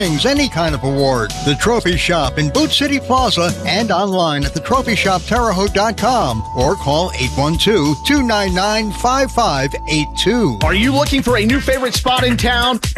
any kind of award. The Trophy Shop in Boot City Plaza and online at thetrophyshopterrehaute.com or call 812-299-5582. Are you looking for a new favorite spot in town?